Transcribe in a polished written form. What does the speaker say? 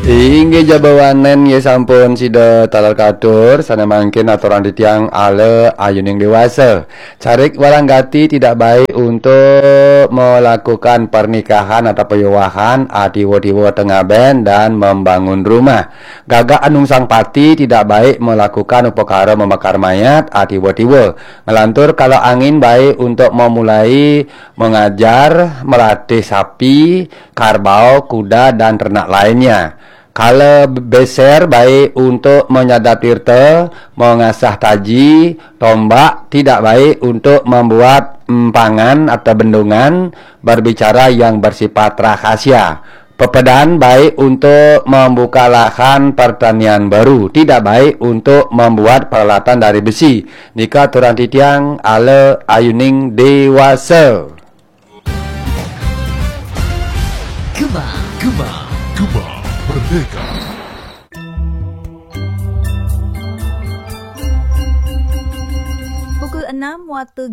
Inggih jabawanen ya sampun sida talar kadur sana mangkin aturan ditiang ale ayuning dewasa. Carik walanggati tidak baik untuk melakukan pernikahan atau peyowahan adiwo-diwo tengah ben dan membangun rumah. Gagak anung sang pati tidak baik melakukan upakara membakar mayat adiwo-diwo. Melantur kalau angin baik untuk memulai mengajar, melatih sapi, karbau, kuda dan ternak lainnya. Kalau beser baik untuk menyadap tirta, mengasah taji, tombak, tidak baik untuk membuat empangan atau bendungan, berbicara yang bersifat rahasia. Pepedan baik untuk membuka lahan pertanian baru, tidak baik untuk membuat peralatan dari besi. Nika turang titiang ale ayuning dewasa. Gema Merdeka. Pukul 6 waktu